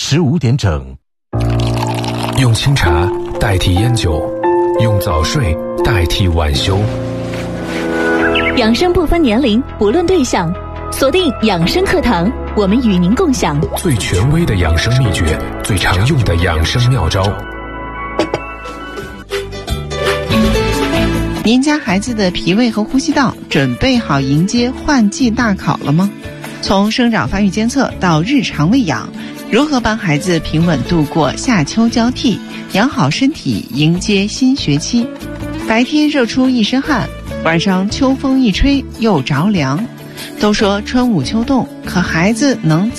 15点整。 用清茶代替烟酒，用早睡代替晚休。 养生不分年龄，不论对象，锁定养生课堂，我们与您共享最权威的养生秘诀，最常用的养生妙招。 您家孩子的脾胃和呼吸道准备好迎接换季大考了吗？从生长发育监测到日常喂养，如何帮孩子平稳度过夏秋交替，养好身体迎接新学期？白天热出一身汗，晚上秋风一吹又着凉。都说春捂秋冻，可孩子能